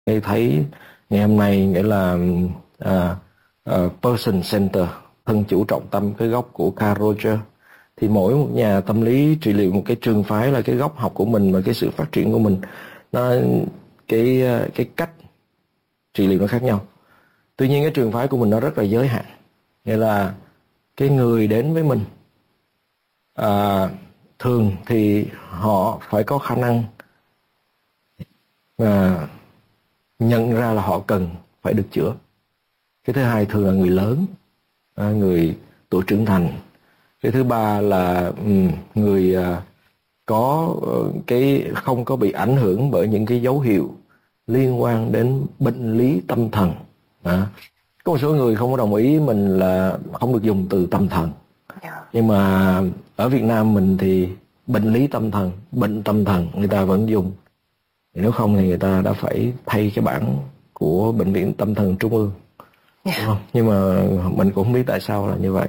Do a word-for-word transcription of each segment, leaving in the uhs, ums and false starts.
Tôi thấy ngày hôm nay nghĩa là à, à, person center, thân chủ trọng tâm, cái gốc của Carl Rogers. Thì mỗi một nhà tâm lý trị liệu, một cái trường phái là cái góc học của mình và cái sự phát triển của mình, nó cái cái cách trị liệu nó khác nhau. Tuy nhiên cái trường phái của mình nó rất là giới hạn, nghĩa là cái người đến với mình à, thường thì họ phải có khả năng à, nhận ra là họ cần phải được chữa. Cái thứ hai thường là người lớn, à, người tuổi trưởng thành. Cái thứ ba là um, người uh, có uh, cái không có bị ảnh hưởng bởi những cái dấu hiệu liên quan đến bệnh lý tâm thần. À, có một số người không có đồng ý mình là không được dùng từ tâm thần. Yeah. Nhưng mà ở Việt Nam mình thì bệnh lý tâm thần, bệnh tâm thần người ta vẫn dùng. Nếu không thì người ta đã phải thay cái bản của Bệnh viện Tâm thần Trung ương. Yeah. Đúng không? Nhưng mà mình cũng không biết tại sao là như vậy.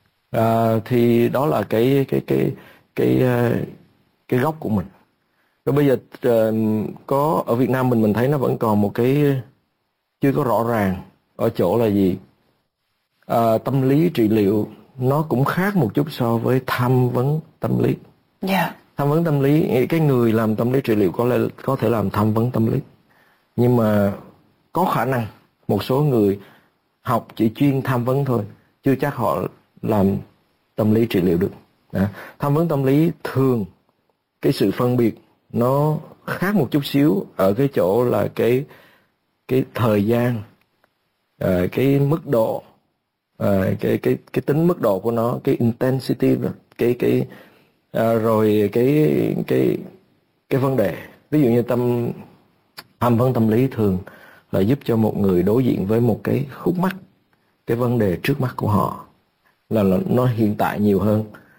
À, thì đó là cái cái cái cái cái, cái gốc của mình. Rồi bây giờ uh, có ở Việt Nam mình mình thấy nó vẫn còn một cái chưa có rõ ràng ở chỗ là gì? À, tâm lý trị liệu nó cũng khác một chút so với tham vấn tâm lý. Yeah. Tham vấn tâm lý, cái người làm tâm lý trị liệu có lẽ có thể làm tham vấn tâm lý, nhưng mà có khả năng một số người học chỉ chuyên tham vấn thôi, chưa chắc họ làm tâm lý trị liệu được. À, tham vấn tâm lý thường cái sự phân biệt nó khác một chút xíu ở cái chỗ là cái cái thời gian, à, cái mức độ, à, cái cái cái tính mức độ của nó, cái intensity, cái cái à, rồi cái cái cái vấn đề. Ví dụ như tâm tham vấn tâm lý thường là giúp cho một người đối diện với một cái khúc mắc, cái vấn đề trước mắt của họ là, là nó hiện tại nhiều hơn,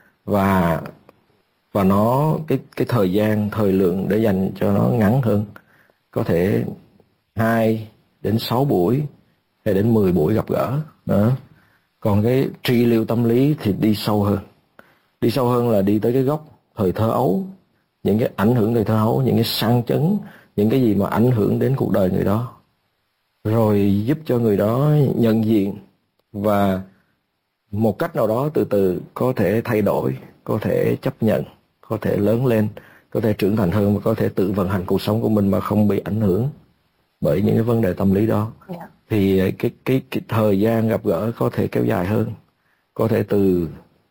và và nó cái cái thời gian thời lượng để dành cho nó ngắn hơn, có thể hai đến sáu buổi hay đến mười buổi gặp gỡ đó. Còn cái trị liệu tâm lý thì đi sâu hơn, đi sâu hơn là đi tới cái gốc thời thơ ấu, những cái ảnh hưởng thời thơ ấu, những cái sang chấn, những cái gì mà ảnh hưởng đến cuộc đời người đó, rồi giúp cho người đó nhận diện và một cách nào đó từ từ có thể thay đổi, có thể chấp nhận, có thể lớn lên, có thể trưởng thành hơn và có thể tự vận hành cuộc sống của mình mà không bị ảnh hưởng bởi những cái vấn đề tâm lý đó. Yeah. Thì cái, cái cái thời gian gặp gỡ có thể kéo dài hơn, có thể từ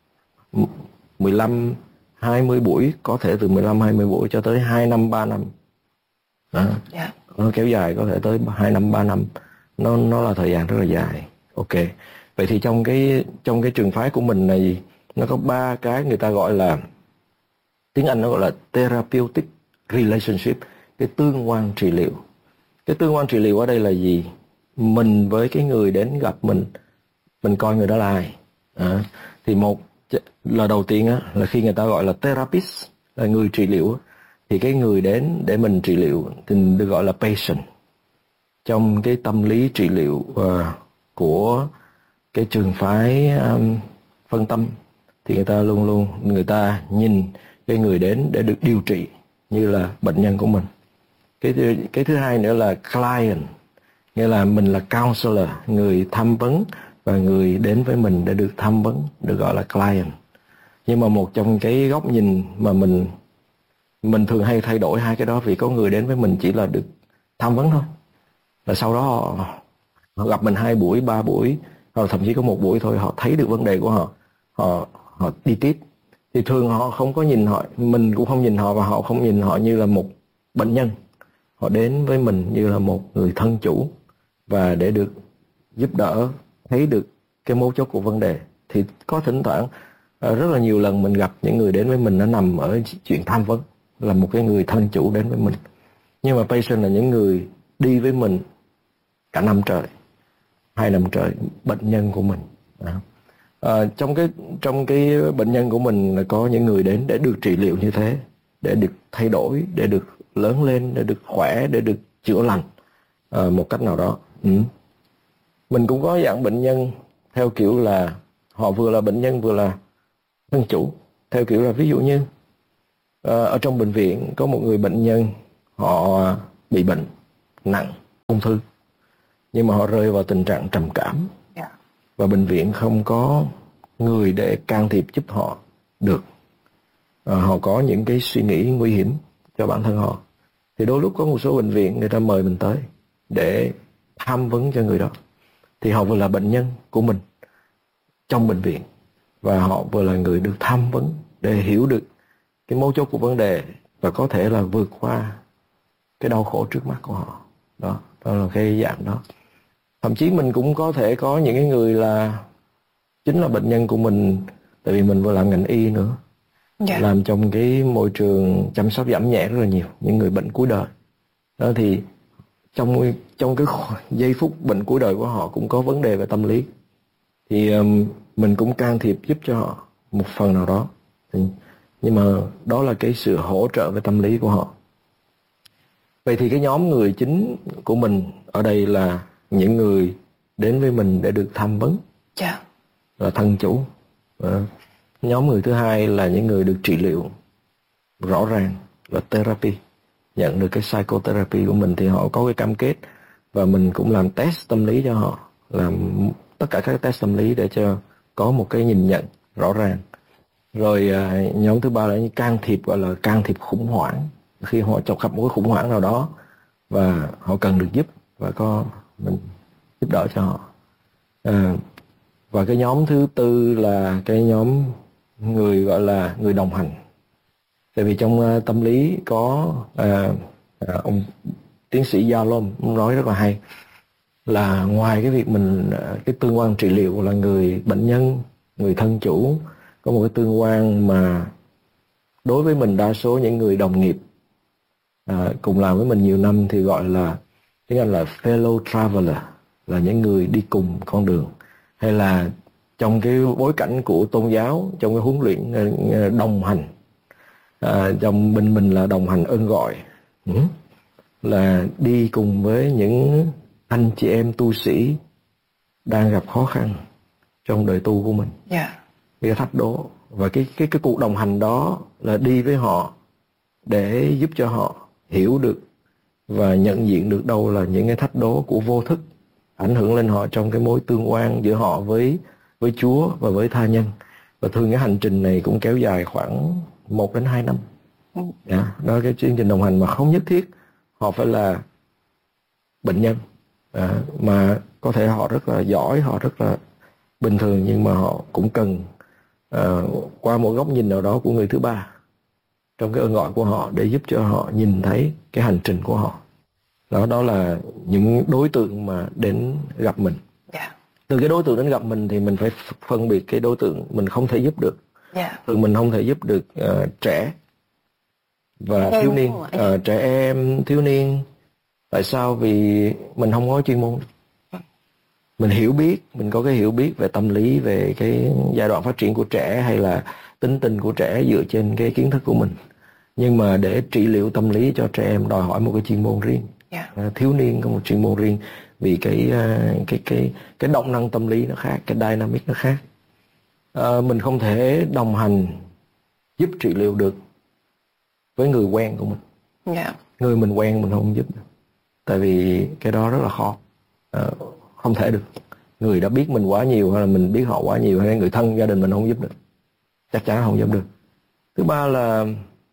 mười lăm hai mươi buổi, có thể từ mười lăm hai mươi buổi cho tới hai năm ba năm. Đó. Yeah. Nó kéo dài có thể tới hai năm ba năm. Nó nó là thời gian rất là dài. Ok. Vậy thì trong cái trong cái trường phái của mình này, nó có ba cái người ta gọi là, tiếng Anh nó gọi là therapeutic relationship, cái tương quan trị liệu. Cái tương quan trị liệu ở đây là gì? Mình với cái người đến gặp mình, mình coi người đó là ai. À, thì một là đầu tiên á, là khi người ta gọi là therapist, là người trị liệu, thì cái người đến để mình trị liệu thì được gọi là patient. Trong cái tâm lý trị liệu uh, của cái trường phái um, phân tâm thì người ta luôn luôn người ta nhìn cái người đến để được điều trị như là bệnh nhân của mình. Cái cái thứ hai nữa là client, nghĩa là mình là counselor, người tham vấn, và người đến với mình để được tham vấn được gọi là client. Nhưng mà một trong cái góc nhìn mà mình mình thường hay thay đổi hai cái đó, vì có người đến với mình chỉ là được tham vấn thôi, và sau đó họ, họ gặp mình hai buổi ba buổi hoặc thậm chí có một buổi thôi, họ thấy được vấn đề của họ, họ họ đi tiếp. Thì thường họ không có nhìn họ, mình cũng không nhìn họ, và họ không nhìn họ như là một bệnh nhân. Họ đến với mình như là một người thân chủ, và để được giúp đỡ, thấy được cái mấu chốt của vấn đề. Thì có thỉnh thoảng rất là nhiều lần mình gặp những người đến với mình nó nằm ở chuyện tham vấn, là một cái người thân chủ đến với mình. Nhưng mà patient là những người đi với mình cả năm trời, hai năm trời, bệnh nhân của mình. Đó. À, trong cái trong cái bệnh nhân của mình là có những người đến để được trị liệu như thế, để được thay đổi, để được lớn lên, để được khỏe, để được chữa lành à, một cách nào đó. Ừ. Mình cũng có dạng bệnh nhân theo kiểu là họ vừa là bệnh nhân vừa là thân chủ, theo kiểu là ví dụ như à, ở trong bệnh viện có một người bệnh nhân họ bị bệnh nặng, ung thư, nhưng mà họ rơi vào tình trạng trầm cảm, Dạ. và bệnh viện không có người để can thiệp giúp họ được. À, họ có những cái suy nghĩ nguy hiểm cho bản thân họ, thì đôi lúc có một số bệnh viện người ta mời mình tới để tham vấn cho người đó. Thì họ vừa là bệnh nhân của mình trong bệnh viện, và họ vừa là người được tham vấn để hiểu được cái mấu chốt của vấn đề và có thể là vượt qua cái đau khổ trước mắt của họ. Đó, đó là cái dạng đó. Thậm chí mình cũng có thể có những cái người là chính là bệnh nhân của mình, tại vì mình vừa làm ngành y nữa, Dạ. làm trong cái môi trường chăm sóc giảm nhẹ rất là nhiều những người bệnh cuối đời. Đó thì trong trong cái giây phút bệnh cuối đời của họ cũng có vấn đề về tâm lý, thì um, mình cũng can thiệp giúp cho họ một phần nào đó. Thì, nhưng mà đó là cái sự hỗ trợ về tâm lý của họ. Vậy thì cái nhóm người chính của mình ở đây là những người đến với mình để được tham vấn, Dạ. là thân chủ. Đó. Nhóm người thứ hai là những người được trị liệu rõ ràng là therapy, nhận được cái psychotherapy của mình, thì họ có cái cam kết và mình cũng làm test tâm lý cho họ, làm tất cả các test tâm lý để cho có một cái nhìn nhận rõ ràng. Rồi à, nhóm thứ ba là những can thiệp, gọi là can thiệp khủng hoảng, khi họ chọc gặp một cái khủng hoảng nào đó và họ cần được giúp, và có mình giúp đỡ cho họ. À, và cái nhóm thứ tư là cái nhóm người gọi là người đồng hành. Tại vì trong uh, tâm lý có uh, uh, ông tiến sĩ Yalom nói rất là hay, là ngoài cái việc mình uh, cái tương quan trị liệu là người bệnh nhân, người thân chủ có một cái tương quan mà đối với mình, đa số những người đồng nghiệp uh, cùng làm với mình nhiều năm thì gọi là tiếng Anh là fellow traveler, là những người đi cùng con đường, hay là trong cái bối cảnh của tôn giáo, trong cái huấn luyện đồng hành, à, trong bên mình là đồng hành ơn gọi, ừ. là đi cùng với những anh chị em tu sĩ đang gặp khó khăn trong đời tu của mình, Yeah. cái thách đố, và cái cái cái cuộc đồng hành đó là đi với họ để giúp cho họ hiểu được và nhận diện được đâu là những cái thách đố của vô thức ảnh hưởng lên họ trong cái mối tương quan giữa họ với với Chúa và với tha nhân. Và thường cái hành trình này cũng kéo dài khoảng một đến hai năm. Ừ. Yeah, đó cái chương trình đồng hành mà không nhất thiết họ phải là bệnh nhân, à, mà có thể họ rất là giỏi, họ rất là bình thường, nhưng mà họ cũng cần à, qua một góc nhìn nào đó của người thứ ba trong cái ơn gọi của họ để giúp cho họ nhìn thấy cái hành trình của họ. Đó, đó là những đối tượng mà đến gặp mình. Yeah. Từ cái đối tượng đến gặp mình thì mình phải phân biệt cái đối tượng mình không thể giúp được. Yeah. Thường mình không thể giúp được uh, trẻ và Em thiếu niên, uh, trẻ em, thiếu niên. Tại sao? Vì mình không có chuyên môn. Mình hiểu biết, mình có cái hiểu biết về tâm lý, về cái giai đoạn phát triển của trẻ hay là tính tình của trẻ dựa trên cái kiến thức của mình. Nhưng mà để trị liệu tâm lý cho trẻ em đòi hỏi một cái chuyên môn riêng. Yeah. À, thiếu niên có một chuyên môn riêng, vì cái cái cái cái động năng tâm lý nó khác, cái dynamic nó khác. À, mình không thể đồng hành giúp trị liệu được với người quen của mình. Yeah. Người mình quen mình không giúp được, tại vì cái đó rất là khó, à, không thể được. Người đã biết mình quá nhiều, hay là mình biết họ quá nhiều, hay là người thân gia đình mình không giúp được, chắc chắn không giúp được. Thứ ba là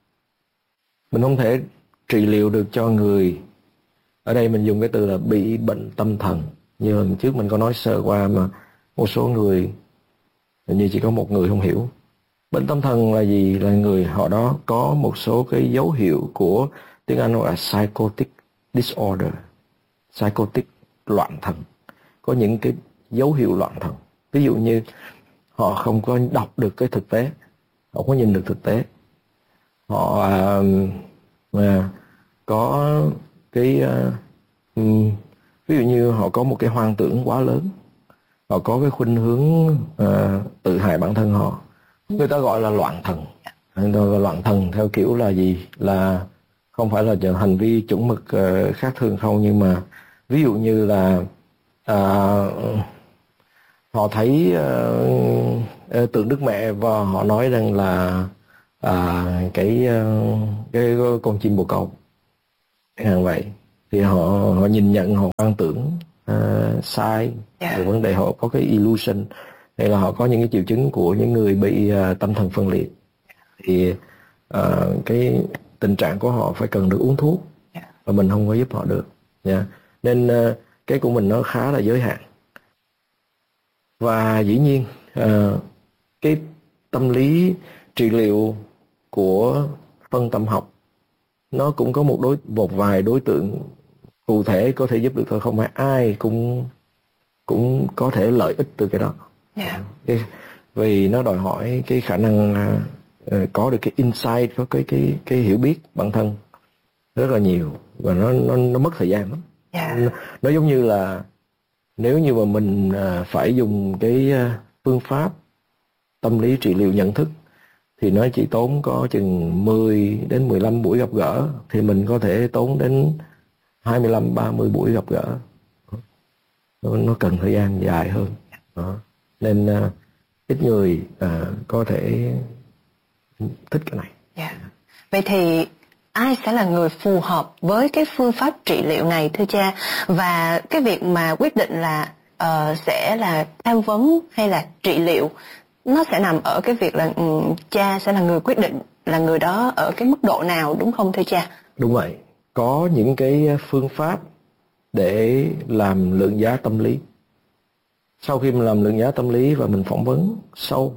mình không thể trị liệu được cho người, ở đây mình dùng cái từ là bị bệnh tâm thần. Như lần trước mình có nói sơ qua mà một số người, như chỉ có một người không hiểu. Bệnh tâm thần là gì? Là người họ đó có một số cái dấu hiệu của, tiếng Anh gọi là psychotic disorder, psychotic loạn thần. Có những cái dấu hiệu loạn thần. Ví dụ như họ không có đọc được cái thực tế, họ không có nhìn được thực tế, họ à, à, có cái à, um, ví dụ như họ có một cái hoang tưởng quá lớn, họ có cái khuynh hướng à, tự hại bản thân họ. Người ta gọi là loạn thần. Người ta gọi là loạn thần theo kiểu là gì? Là không phải là hành vi chuẩn mực uh, khác thường không, nhưng mà ví dụ như là uh, họ thấy uh, tượng Đức Mẹ và họ nói rằng là uh, cái, uh, cái con chim bồ câu, hàng vậy. thì họ họ nhìn nhận, họ quan tưởng uh, sai Yeah. về vấn đề, họ có cái illusion hay là họ có những cái triệu chứng của những người bị uh, tâm thần phân liệt, thì uh, cái tình trạng của họ phải cần được uống thuốc, Yeah. và mình không có giúp họ được nha. Nên uh, cái của mình nó khá là giới hạn. Và dĩ nhiên uh, cái tâm lý trị liệu của phân tâm học nó cũng có một đối một vài đối tượng cụ thể có thể giúp được thôi, không phải ai cũng cũng có thể lợi ích từ cái đó. Yeah. Cái, vì nó đòi hỏi cái khả năng uh, có được cái insight, có cái cái cái hiểu biết bản thân rất là nhiều, và nó nó nó mất thời gian lắm. Yeah. Nó, nó giống như là nếu như mà mình uh, phải dùng cái uh, phương pháp tâm lý trị liệu nhận thức thì nó chỉ tốn có chừng mười đến mười lăm buổi gặp gỡ, thì mình có thể tốn đến hai mươi lăm ba mươi buổi gặp gỡ. Nó, nó cần thời gian dài hơn. Đó. Nên uh, ít người uh, có thể thích cái này. Yeah. Vậy thì ai sẽ là người phù hợp với cái phương pháp trị liệu này thưa cha? Và cái việc mà quyết định là uh, sẽ là tham vấn hay là trị liệu, nó sẽ nằm ở cái việc là um, cha sẽ là người quyết định, là người đó ở cái mức độ nào, đúng không thưa cha? Đúng vậy. Có những cái phương pháp để làm lượng giá tâm lý. Sau khi mình làm lượng giá tâm lý và mình phỏng vấn sâu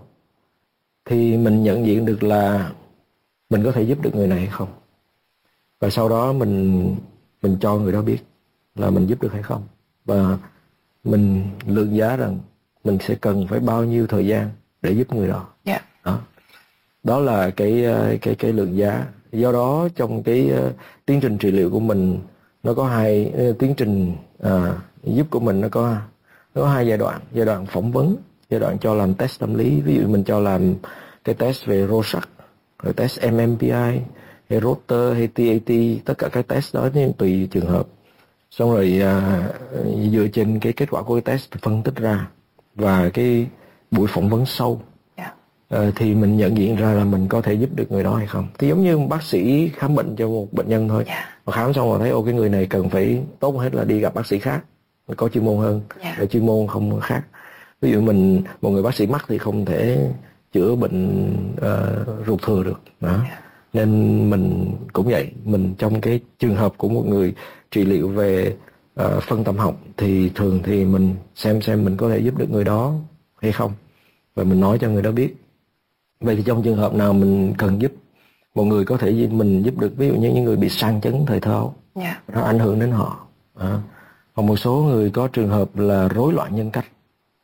thì mình nhận diện được là mình có thể giúp được người này hay không. Và sau đó mình mình cho người đó biết là mình giúp được hay không. Và mình lượng giá rằng mình sẽ cần phải bao nhiêu thời gian để giúp người đó. Yeah. Đó. Đó là cái cái cái lượng giá. Do đó trong cái uh, tiến trình trị liệu của mình nó có hai uh, tiến trình uh, giúp của mình nó có nó có hai giai đoạn. Giai đoạn phỏng vấn, giai đoạn cho làm test tâm lý. Ví dụ mình cho làm cái test về Rorschach, rồi test em em pê i hay Rotter hay tê a tê, tất cả các test đó nên tùy trường hợp. Xong rồi uh, dựa trên cái kết quả của cái test phân tích ra, và cái buổi phỏng vấn sâu, Yeah. uh, thì mình nhận diện ra là mình có thể giúp được người đó hay không. Thì giống như bác sĩ khám bệnh cho một bệnh nhân thôi. Yeah. Mà khám xong rồi thấy ô cái người này cần phải tốt hết là đi gặp bác sĩ khác có chuyên môn hơn. Yeah. Và chuyên môn không khác. Ví dụ mình một người bác sĩ mắt thì không thể chữa bệnh uh, ruột thừa được đó. Yeah. Nên mình cũng vậy, mình trong cái trường hợp của một người trị liệu về uh, phân tâm học thì thường thì mình xem xem mình có thể giúp được người đó hay không, và mình nói cho người đó biết. Vậy thì trong trường hợp nào mình cần giúp một người, có thể mình giúp được, ví dụ như những người bị sang chấn thời thơ, Yeah. nó ảnh hưởng đến họ. À. Còn một số người có trường hợp là rối loạn nhân cách,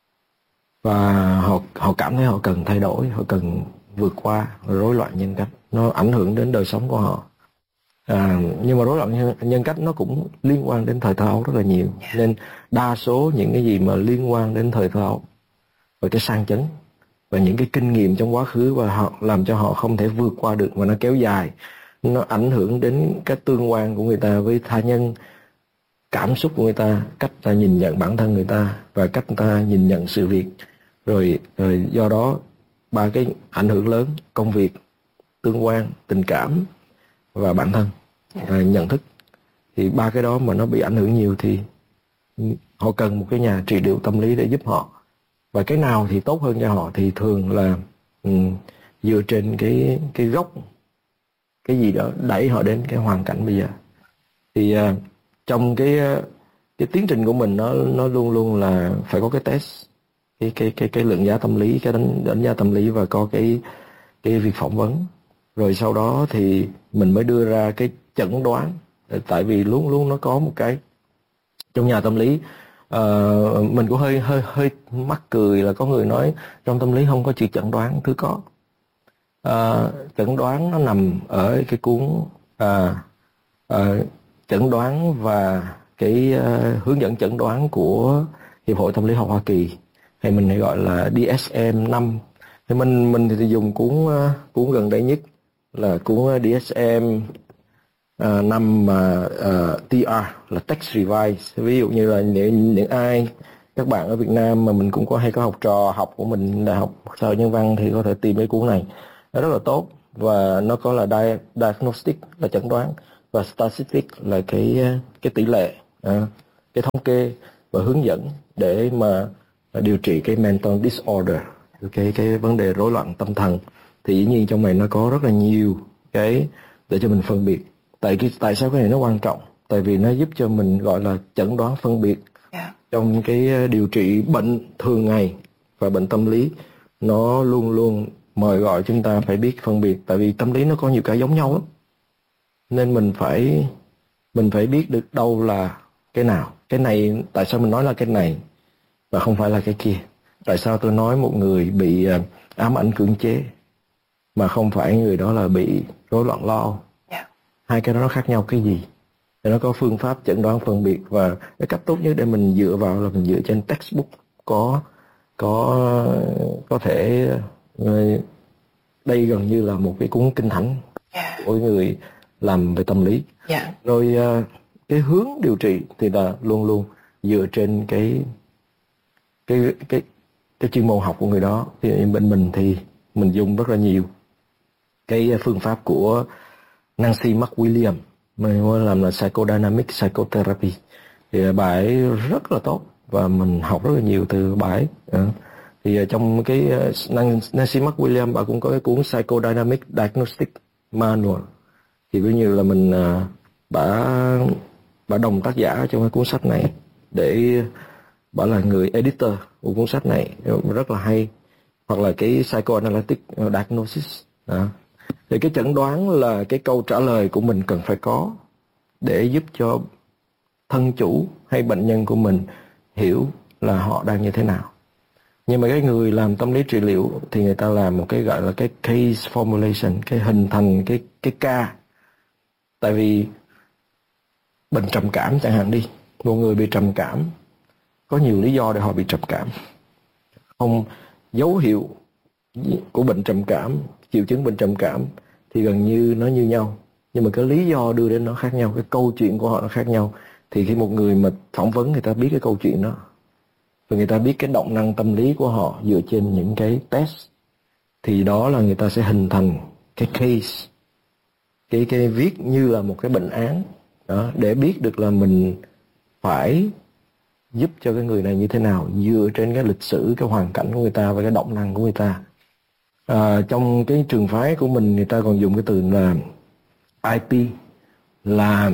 và họ họ cảm thấy họ cần thay đổi, họ cần vượt qua rối loạn nhân cách, nó ảnh hưởng đến đời sống của họ. À, nhưng mà rối loạn nhân, nhân cách nó cũng liên quan đến thời thơ ấu rất là nhiều. Yeah. Nên đa số những cái gì mà liên quan đến thời thơ ấu và cái sang chấn và những cái kinh nghiệm trong quá khứ, và họ làm cho họ không thể vượt qua được, và nó kéo dài, nó ảnh hưởng đến cái tương quan của người ta với tha nhân, cảm xúc của người ta, cách ta nhìn nhận bản thân người ta và cách ta nhìn nhận sự việc. Rồi, rồi do đó ba cái ảnh hưởng lớn: công việc, tương quan, tình cảm và bản thân, à, nhận thức. Thì ba cái đó mà nó bị ảnh hưởng nhiều thì họ cần một cái nhà trị liệu tâm lý để giúp họ. Và cái nào thì tốt hơn cho họ thì thường là um, dựa trên cái cái gốc, cái gì đó đẩy họ đến cái hoàn cảnh bây giờ. Thì uh, trong cái uh, cái tiến trình của mình nó nó luôn luôn là phải có cái test, cái cái cái cái lượng giá tâm lý, cái đánh đánh giá tâm lý, và có cái cái việc phỏng vấn. Rồi sau đó thì mình mới đưa ra cái chẩn đoán. Tại vì luôn luôn nó có một cái trong nhà tâm lý, uh, mình cũng hơi hơi hơi mắc cười là có người nói trong tâm lý không có chữ chẩn đoán. Thứ có uh, chẩn đoán nó nằm ở cái cuốn uh, uh, chẩn đoán và cái uh, hướng dẫn chẩn đoán của Hiệp hội Tâm lý học Hoa Kỳ, hay mình hay gọi là D S M năm. Thì mình mình thì dùng cuốn uh, cuốn gần đây nhất là cuốn D S M uh, năm mà uh, T R là Text Revise. Ví dụ như là những, những ai các bạn ở Việt Nam mà mình cũng có hay có học trò học của mình đại học xã hội nhân văn thì có thể tìm cái cuốn này, nó rất là tốt, và nó có là di, diagnostic là chẩn đoán, và statistic là cái cái tỷ lệ, à, cái thống kê và hướng dẫn để mà điều trị cái mental disorder, cái cái vấn đề rối loạn tâm thần. Thì dĩ nhiên trong này nó có rất là nhiều cái để cho mình phân biệt. Tại cái tại sao cái này nó quan trọng? Tại vì nó giúp cho mình gọi là chẩn đoán phân biệt yeah. trong cái điều trị bệnh thường ngày và bệnh tâm lý. Nó luôn luôn mời gọi chúng ta phải biết phân biệt, tại vì tâm lý nó có nhiều cái giống nhau lắm, nên mình phải mình phải biết được đâu là cái nào. Cái này tại sao mình nói là cái này và không phải là cái kia? Tại sao tôi nói một người bị ám ảnh cưỡng chế mà không phải người đó là bị rối loạn lo âu? Yeah. Hai cái đó nó khác nhau cái gì? Thì nó có phương pháp chẩn đoán phân biệt, và cái cách tốt nhất để mình dựa vào là mình dựa trên textbook có có có thể đây gần như là một cái cuốn kinh thánh yeah. của người làm về tâm lý. Yeah. Rồi cái hướng điều trị thì là luôn luôn dựa trên cái cái cái cái chuyên môn học của người đó. Thì bên mình thì mình dùng rất là nhiều cái phương pháp của Nancy McWilliams, mình làm là psychodynamic psychotherapy. Thì bà ấy rất là tốt và mình học rất là nhiều từ bà ấy. Thì trong cái Nancy McWilliams bà cũng có cái cuốn Psychodynamic Diagnostic Manual. Thì coi như là mình bà bà đồng tác giả trong cái cuốn sách này, để bà là người editor của cuốn sách này, rất là hay. Hoặc là cái Psychoanalytic Diagnosis. Đó. Thì cái chẩn đoán là cái câu trả lời của mình cần phải có để giúp cho thân chủ hay bệnh nhân của mình hiểu là họ đang như thế nào. Nhưng mà cái người làm tâm lý trị liệu thì người ta làm một cái gọi là cái case formulation, cái hình thành cái cái ca. Tại vì bệnh trầm cảm chẳng hạn đi, một người bị trầm cảm có nhiều lý do để họ bị trầm cảm. Không, dấu hiệu của bệnh trầm cảm, triệu chứng bệnh trầm cảm thì gần như nó như nhau, nhưng mà cái lý do đưa đến nó khác nhau, cái câu chuyện của họ nó khác nhau. Thì khi một người mà phỏng vấn, người ta biết cái câu chuyện đó, và người ta biết cái động năng tâm lý của họ dựa trên những cái test, thì đó là người ta sẽ hình thành cái case, cái cái viết như là một cái bệnh án đó, để biết được là mình phải giúp cho cái người này như thế nào dựa trên cái lịch sử, cái hoàn cảnh của người ta và cái động năng của người ta. À, trong cái trường phái của mình, người ta còn dùng cái từ là I P, là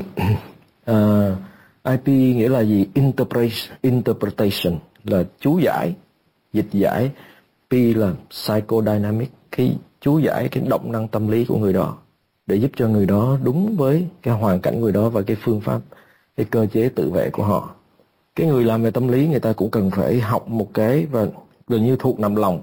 uh, I P nghĩa là gì? Interpretation, interpretation là chú giải, dịch giải. P là psychodynamic, cái chú giải cái động năng tâm lý của người đó, để giúp cho người đó đúng với cái hoàn cảnh người đó và cái phương pháp, cái cơ chế tự vệ của họ. Cái người làm về tâm lý, người ta cũng cần phải học một cái và gần như thuộc nằm lòng.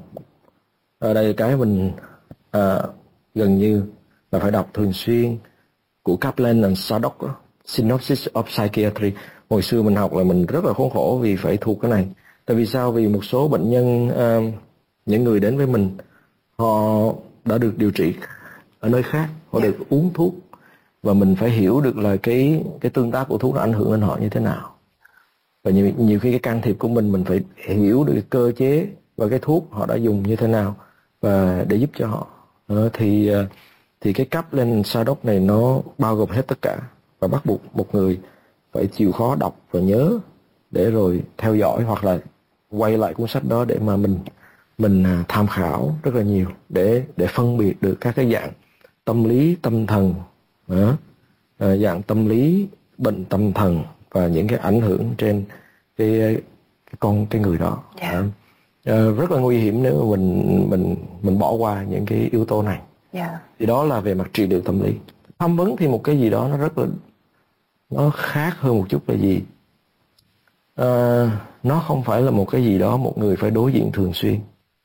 Ở đây cái mình à, gần như là phải đọc thường xuyên của Kaplan and Sadok đó, Synopsis of Psychiatry. Hồi xưa mình học là mình rất là khốn khổ vì phải thuộc cái này. Tại vì sao? Vì một số bệnh nhân, à, những người đến với mình, họ đã được điều trị ở nơi khác, họ được uống thuốc, và mình phải hiểu được là cái cái tương tác của thuốc nó ảnh hưởng đến họ như thế nào. Và nhiều, nhiều khi cái can thiệp của mình, mình phải hiểu được cái cơ chế và cái thuốc họ đã dùng như thế nào, và để giúp cho họ. Đó, thì thì cái cấp lên Sadok này nó bao gồm hết tất cả, và bắt buộc một người phải chịu khó đọc và nhớ, để rồi theo dõi hoặc là quay lại cuốn sách đó để mà mình mình tham khảo rất là nhiều, để để phân biệt được các cái dạng tâm lý tâm thần, đó, dạng tâm lý bệnh tâm thần và những cái ảnh hưởng trên cái cái con cái người đó. Yeah. À, rất là nguy hiểm nếu mà mình mình mình bỏ qua những cái yếu tố này. Yeah. Thì đó là về mặt trị liệu tâm lý. Tham vấn thì một cái gì đó nó rất là nó khác hơn một chút là gì? À, nó không phải là một cái gì đó một người phải đối diện thường xuyên,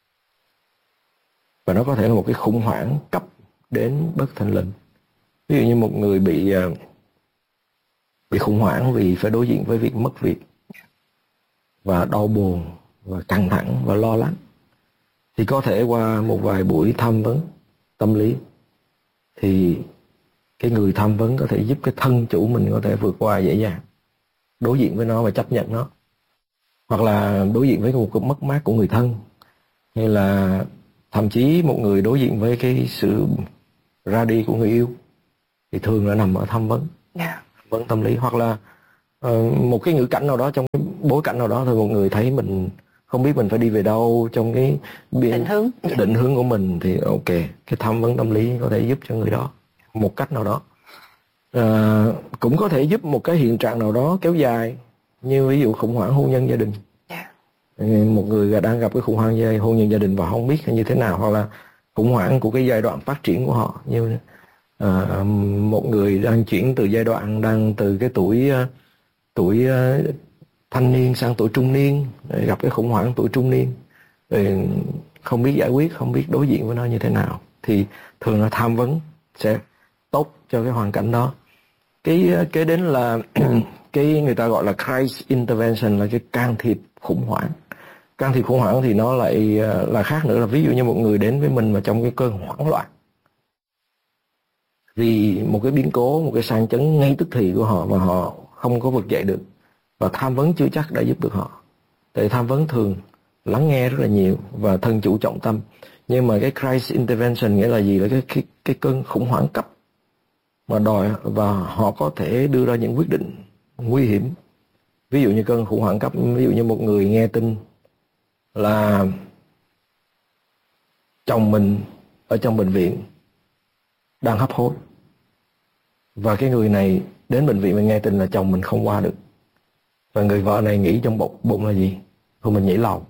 và nó có thể là một cái khủng hoảng cấp đến bất thình lình. Ví dụ như một người bị bị khủng hoảng vì phải đối diện với việc mất việc, và đau buồn và căng thẳng và lo lắng, thì có thể qua một vài buổi tham vấn tâm lý, thì cái người tham vấn có thể giúp cái thân chủ mình có thể vượt qua dễ dàng, đối diện với nó và chấp nhận nó. Hoặc là đối diện với một cái mất mát của người thân, hay là thậm chí một người đối diện với cái sự ra đi của người yêu, thì thường là nằm ở tham vấn. Yeah. Vấn tâm lý, hoặc là uh, một cái ngữ cảnh nào đó, trong cái bối cảnh nào đó thôi, một người thấy mình không biết mình phải đi về đâu trong cái biên, định hướng định hướng của mình, thì ok, cái tham vấn tâm lý có thể giúp cho người đó một cách nào đó. Uh, cũng có thể giúp một cái hiện trạng nào đó kéo dài, như ví dụ khủng hoảng hôn nhân gia đình. Yeah. Một người đang gặp cái khủng hoảng gia, hôn nhân gia đình và không biết như thế nào, hoặc là khủng hoảng của cái giai đoạn phát triển của họ, như uh, một người đang chuyển từ giai đoạn đang từ cái tuổi uh, tuổi uh, thanh niên sang tuổi trung niên, gặp cái khủng hoảng tuổi trung niên, rồi không biết giải quyết, không biết đối diện với nó như thế nào, thì thường là tham vấn sẽ tốt cho cái hoàn cảnh đó. Cái kế đến là cái người ta gọi là crisis intervention, là cái can thiệp khủng hoảng. Can thiệp khủng hoảng thì nó lại là khác nữa, là ví dụ như một người đến với mình mà trong cái cơn hoảng loạn vì một cái biến cố, một cái sang chấn ngay tức thì của họ, mà họ không có vực dậy được, và tham vấn chưa chắc đã giúp được họ. Tại tham vấn thường lắng nghe rất là nhiều và thân chủ trọng tâm, nhưng mà cái crisis intervention nghĩa là gì? Là cái cái, cái cơn khủng hoảng cấp mà đòi, và họ có thể đưa ra những quyết định nguy hiểm. Ví dụ như cơn khủng hoảng cấp, ví dụ như một người nghe tin là chồng mình ở trong bệnh viện đang hấp hối, và cái người này đến bệnh viện và nghe tin là chồng mình không qua được, và người vợ này nghĩ trong bụng, bụng là gì? Thôi mình nhảy lầu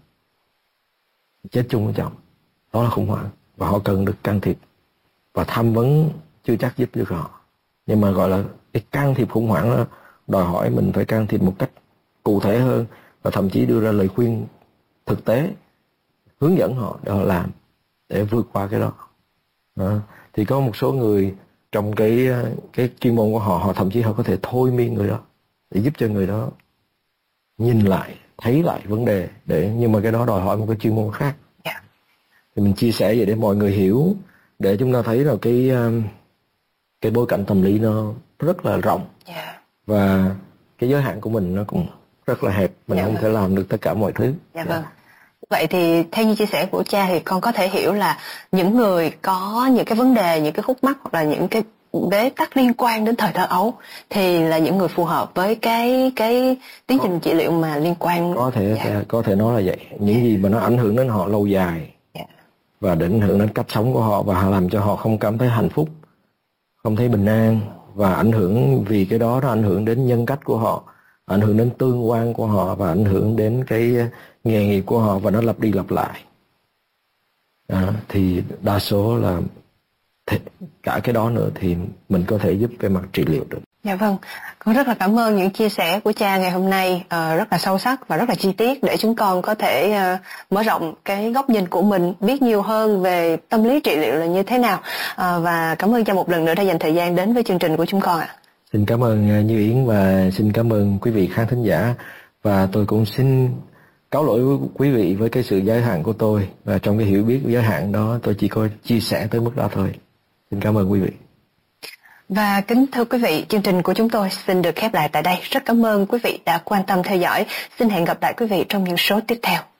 chết chung với chồng. Đó là khủng hoảng, và họ cần được can thiệp, và tham vấn chưa chắc giúp được họ. Nhưng mà gọi là cái can thiệp khủng hoảng đó, đòi hỏi mình phải can thiệp một cách cụ thể hơn, và thậm chí đưa ra lời khuyên thực tế, hướng dẫn họ để họ làm, để vượt qua cái đó. Đó. Thì có một số người trong cái cái chuyên môn của họ, họ thậm chí họ có thể thôi miên người đó để giúp cho người đó nhìn lại, thấy lại vấn đề, để nhưng mà cái đó đòi hỏi một cái chuyên môn khác. Yeah. Thì mình chia sẻ vậy để mọi người hiểu, để chúng ta thấy là cái cái bối cảnh tâm lý nó rất là rộng. Yeah. Và cái giới hạn của mình nó cũng rất là hẹp, mình dạ không vâng. thể làm được tất cả mọi thứ. Dạ vâng. Vậy thì theo như chia sẻ của cha thì con có thể hiểu là những người có những cái vấn đề, những cái khúc mắc hoặc là những cái bế tắc liên quan đến thời thơ ấu thì là những người phù hợp với cái cái tiến trình trị liệu mà liên quan. Có thể dạ. có thể nói là vậy. Những yeah. gì mà nó ảnh hưởng đến họ lâu dài yeah. và ảnh hưởng đến cách sống của họ, và làm cho họ không cảm thấy hạnh phúc, không thấy bình an, và ảnh hưởng vì cái đó nó ảnh hưởng đến nhân cách của họ, ảnh hưởng đến tương quan của họ, và ảnh hưởng đến cái nghề nghiệp của họ, và nó lặp đi lặp lại. À, thì đa số là th- cả cái đó nữa thì mình có thể giúp về mặt trị liệu được. Dạ vâng, con rất là cảm ơn những chia sẻ của cha ngày hôm nay, uh, rất là sâu sắc và rất là chi tiết, để chúng con có thể uh, mở rộng cái góc nhìn của mình, biết nhiều hơn về tâm lý trị liệu là như thế nào. Uh, và cảm ơn cha một lần nữa đã dành thời gian đến với chương trình của chúng con ạ. Xin cảm ơn Như Yến, và xin cảm ơn quý vị khán thính giả, và tôi cũng xin cáo lỗi với quý vị với cái sự giới hạn của tôi, và trong cái hiểu biết giới hạn đó tôi chỉ có chia sẻ tới mức đó thôi. Xin cảm ơn quý vị. Và kính thưa quý vị, chương trình của chúng tôi xin được khép lại tại đây. Rất cảm ơn quý vị đã quan tâm theo dõi. Xin hẹn gặp lại quý vị trong những số tiếp theo.